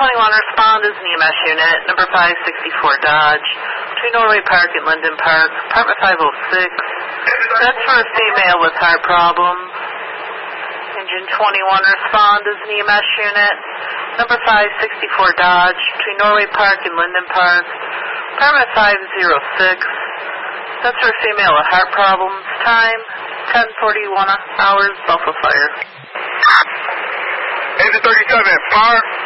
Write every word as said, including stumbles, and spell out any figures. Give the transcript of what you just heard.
twenty-one, respond as an E M S unit, number five sixty-four Dodge, between Norway Park and Linden Park, apartment five oh six. That's for a female with heart problems. Engine twenty-one, respond as an E M S unit, number five sixty-four Dodge, between Norway Park and Linden Park, apartment five oh six. That's for a female with heart problems. Time, ten forty-one hours, Buffalo Fire. Engine thirty-seven, power.